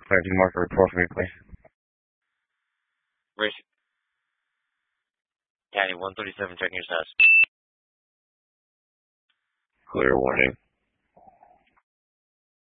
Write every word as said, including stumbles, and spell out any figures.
Claire, can you mark a report for me, please? Race. County one thirty-seven, checking your status. Clear warning.